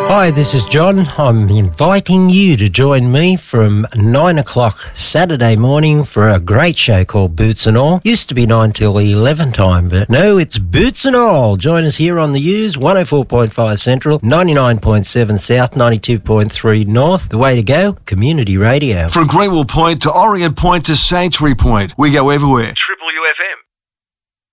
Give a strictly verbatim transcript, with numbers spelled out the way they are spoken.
Hi, this is John. I'm inviting you to join me from nine o'clock Saturday morning for a great show called Boots and All. Used to be nine till eleven time, but no, it's Boots and All. Join us here on the U's, one oh four point five Central, ninety-nine point seven South, ninety-two point three North. The way to go, community radio. From Greenwell Point to Orient Point to Sanctuary Point, we go everywhere.